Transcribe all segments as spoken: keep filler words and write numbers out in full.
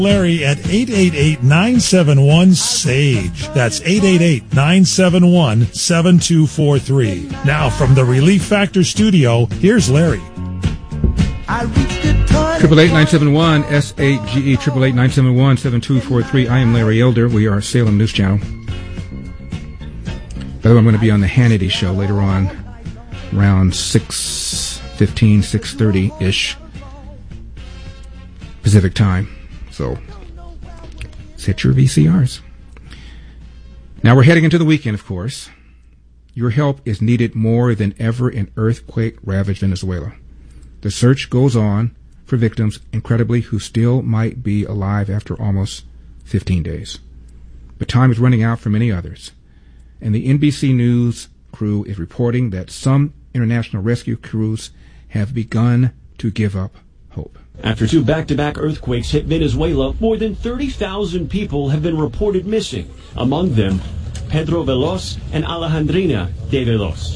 Larry at eight eight eight, nine seven one, SAGE. That's eight eight eight, nine seven one, seven two four three. Now from the Relief Factor studio, here's Larry. Triple eight nine seven one S A G E triple eight nine seven one seven two four three. I am Larry Elder. We are Salem News Channel. By the way, I'm going to be on the Hannity show later on, around six fifteen, six thirty ish Pacific time. So set your V C Rs. Now we're heading into the weekend, of course. Your help is needed more than ever in earthquake-ravaged Venezuela. The search goes on for victims, incredibly, who still might be alive after almost fifteen days. But time is running out for many others. And the N B C News crew is reporting that some international rescue crews have begun to give up hope. After two back-to-back earthquakes hit Venezuela, more than thirty thousand people have been reported missing. Among them, Pedro Veloz and Alejandrina de Veloz.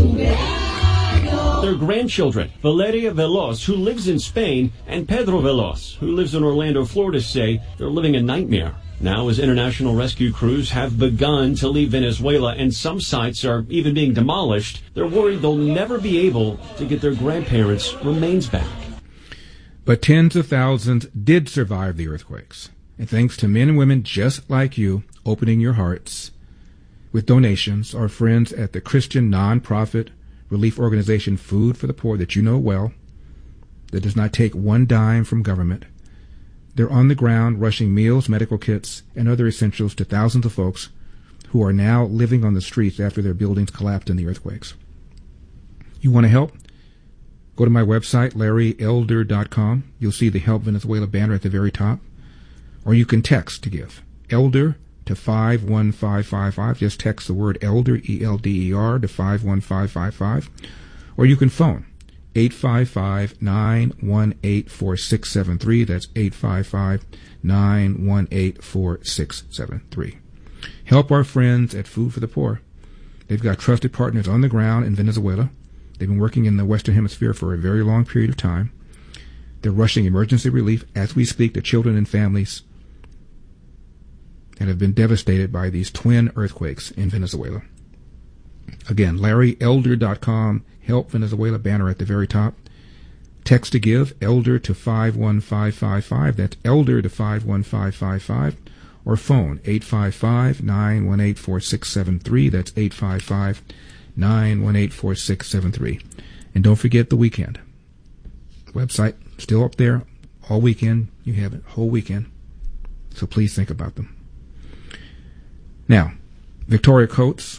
Their grandchildren, Valeria Veloz, who lives in Spain, and Pedro Veloz, who lives in Orlando, Florida, say they're living a nightmare. Now, as international rescue crews have begun to leave Venezuela and some sites are even being demolished, they're worried they'll never be able to get their grandparents' remains back. But tens of thousands did survive the earthquakes. And thanks to men and women just like you opening your hearts with donations, our friends at the Christian nonprofit relief organization Food for the Poor that you know well, that does not take one dime from government, they're on the ground rushing meals, medical kits, and other essentials to thousands of folks who are now living on the streets after their buildings collapsed in the earthquakes. You want to help? Go to my website, larry elder dot com. You'll see the Help Venezuela banner at the very top. Or you can text to give. Elder to five one five five five. Just text the word Elder, E L D E R, to five one five five five. Or you can phone eight five five, nine one eight, four six seven three. That's eight five five, nine one eight, four six seven three. Help our friends at Food for the Poor. They've got trusted partners on the ground in Venezuela. They've been working in the Western Hemisphere for a very long period of time. They're rushing emergency relief as we speak to children and families that have been devastated by these twin earthquakes in Venezuela. Again, larry elder dot com, Help Venezuela banner at the very top. Text to give, Elder to five one five five five. That's Elder to five one five five five. Or phone eight five five, nine one eight, four six seven three. That's eight five five, nine one eight, four six seven three. And don't forget the weekend. Website still up there all weekend. You have it whole weekend. So please think about them. Now, Victoria Coates,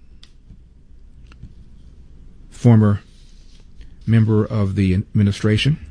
former member of the administration,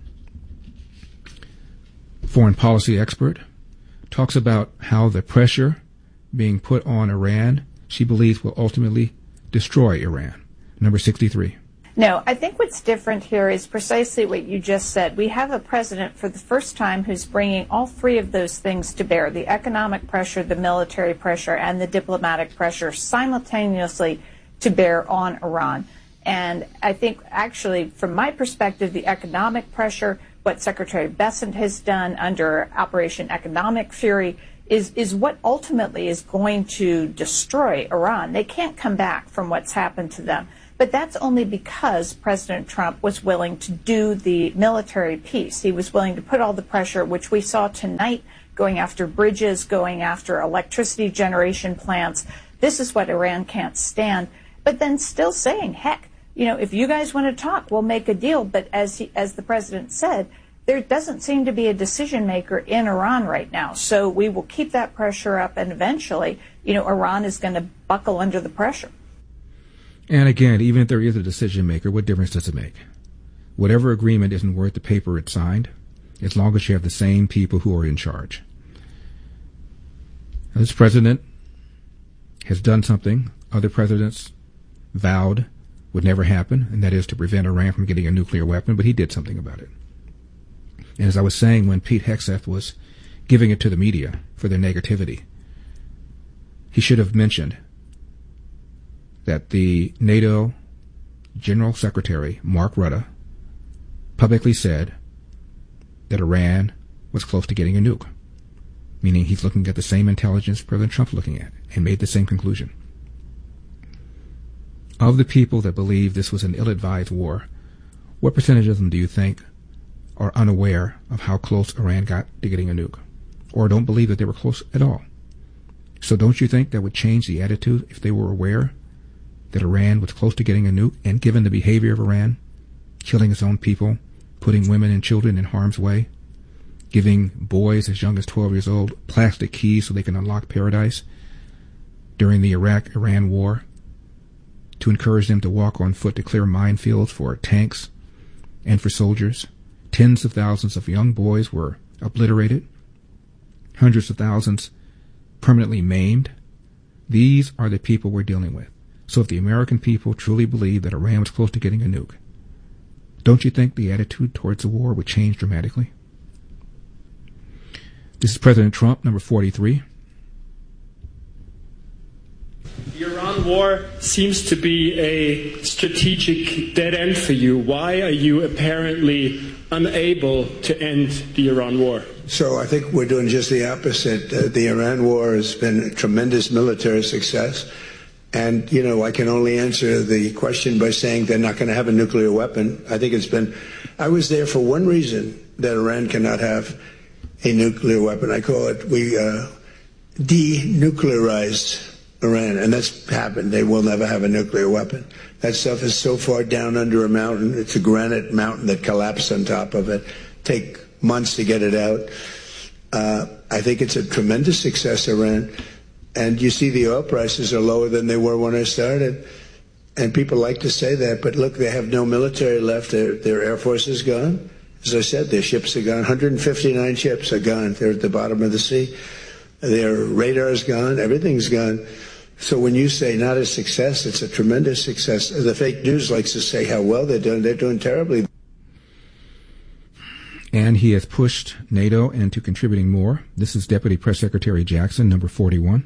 foreign policy expert, talks about how the pressure being put on Iran, she believes, will ultimately destroy Iran. Number sixty-three. No, I think what's different here is precisely what you just said. We have a president for the first time who's bringing all three of those things to bear, the economic pressure, the military pressure, and the diplomatic pressure simultaneously to bear on Iran. And I think actually, from my perspective, the economic pressure, what Secretary Bessent has done under Operation Economic Fury, is, is what ultimately is going to destroy Iran. They can't come back from what's happened to them. But that's only because President Trump was willing to do the military piece. He was willing to put all the pressure, which we saw tonight, going after bridges, going after electricity generation plants. This is what Iran can't stand. But then still saying, heck, you know, if you guys want to talk, we'll make a deal. But as he, as the president said, there doesn't seem to be a decision maker in Iran right now. So we will keep that pressure up, and eventually, you know, Iran is going to buckle under the pressure. And again, even if there is a decision maker, what difference does it make? Whatever agreement isn't worth the paper it's signed, as long as you have the same people who are in charge. Now, this president has done something other presidents vowed would never happen, and that is to prevent Iran from getting a nuclear weapon, but he did something about it. And as I was saying when Pete Hegseth was giving it to the media for their negativity, he should have mentioned that the NATO General Secretary, Mark Rutte, publicly said that Iran was close to getting a nuke. meaning he's looking at the same intelligence President Trump's looking at, and made the same conclusion. Of the people that believe this was an ill-advised war, what percentage of them do you think are unaware of how close Iran got to getting a nuke, or don't believe that they were close at all? So don't you think that would change the attitude if they were aware that Iran was close to getting a nuke, and given the behavior of Iran, killing its own people, putting women and children in harm's way, giving boys as young as twelve years old plastic keys so they can unlock paradise during the Iraq-Iran war, to encourage them to walk on foot to clear minefields for tanks and for soldiers. Tens of thousands of young boys were obliterated, hundreds of thousands permanently maimed. These are the people we're dealing with. So if the American people truly believe that Iran was close to getting a nuke, don't you think the attitude towards the war would change dramatically? This is President Trump, number forty-three. The Iran war seems to be a strategic dead end for you. Why are you apparently unable to end the Iran war? So I think we're doing just the opposite. Uh, the Iran war has been a tremendous military success. And, you know, I can only answer the question by saying they're not going to have a nuclear weapon. I think it's been, I was there for one reason, that Iran cannot have a nuclear weapon. I call it, we uh, denuclearized Iran, and that's happened. They will never have a nuclear weapon. That stuff is so far down under a mountain. It's a granite mountain that collapsed on top of it. Take months to get it out. Uh, I think it's a tremendous success, Iran. And you see the oil prices are lower than they were when I started. And people like to say that, but look, they have no military left. Their, their Air Force is gone. As I said, their ships are gone. one hundred fifty-nine ships are gone. They're at the bottom of the sea. Their radar is gone. Everything's gone. So when you say not a success, it's a tremendous success. The fake news likes to say how well they're doing. They're doing terribly. And he has pushed NATO into contributing more. This is Deputy Press Secretary Jackson, number forty-one.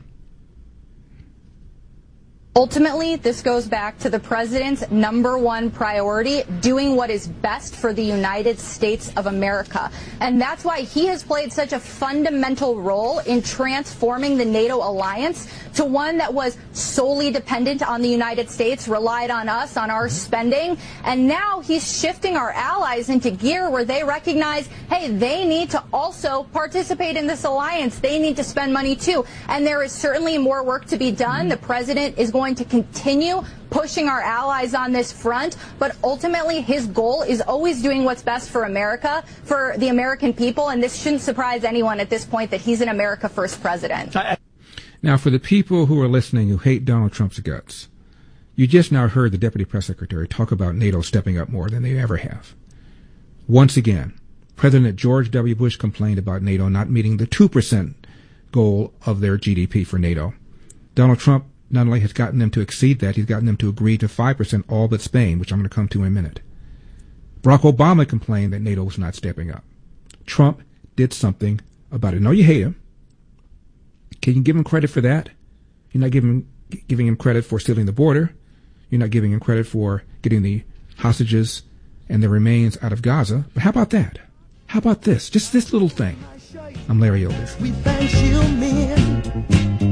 Ultimately, this goes back to the president's number one priority, doing what is best for the United States of America. And that's why he has played such a fundamental role in transforming the NATO alliance to one that was solely dependent on the United States, relied on us, on our spending. And now he's shifting our allies into gear where they recognize, hey, they need to also participate in this alliance. They need to spend money too. And there is certainly more work to be done. The president is going to continue pushing our allies on this front, but ultimately his goal is always doing what's best for America, for the American people, and this shouldn't surprise anyone at this point that he's an America First president. Now, for the people who are listening who hate Donald Trump's guts, you just now heard the Deputy Press Secretary talk about NATO stepping up more than they ever have. Once again, President George W. Bush complained about NATO not meeting the two percent goal of their G D P for NATO. Donald Trump not only has gotten them to exceed that, he's gotten them to agree to five percent all but Spain, which I'm going to come to in a minute. Barack Obama complained that NATO was not stepping up. Trump did something about it. No, you hate him. Can you give him credit for that? You're not giving, giving him credit for sealing the border. You're not giving him credit for getting the hostages and the remains out of Gaza. But how about that? How about this? Just this little thing. I'm Larry Elder. We thank you, men.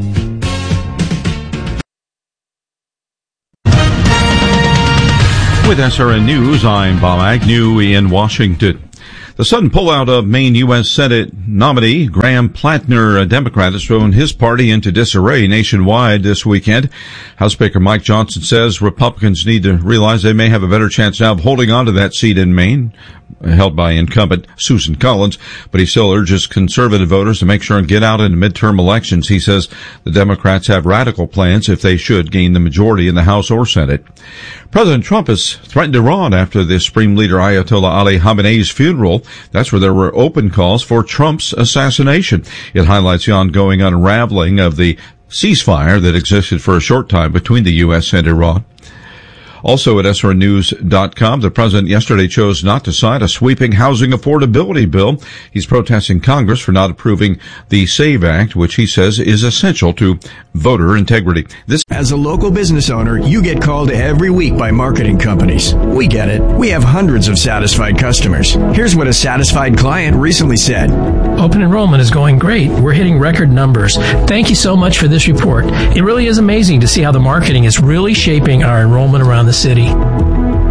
With S R N News, I'm Bob Agnew in Washington. The sudden pullout of Maine U S Senate nominee Graham Plattner, a Democrat, has thrown his party into disarray nationwide this weekend. House Speaker Mike Johnson says Republicans need to realize they may have a better chance now of holding on to that seat in Maine, held by incumbent Susan Collins, but he still urges conservative voters to make sure and get out in the midterm elections. He says the Democrats have radical plans if they should gain the majority in the House or Senate. President Trump has threatened Iran after the Supreme Leader Ayatollah Ali Khamenei's funeral. That's where there were open calls for Trump's assassination. It highlights the ongoing unraveling of the ceasefire that existed for a short time between the U S and Iran. Also at S R News dot com, the president yesterday chose not to sign a sweeping housing affordability bill. He's protesting Congress for not approving the SAVE Act, which he says is essential to voter integrity. This As a local business owner, you get called every week by marketing companies. We get it. We have hundreds of satisfied customers. Here's what a satisfied client recently said. Open enrollment is going great. We're hitting record numbers. Thank you so much for this report. It really is amazing to see how the marketing is really shaping our enrollment around the city.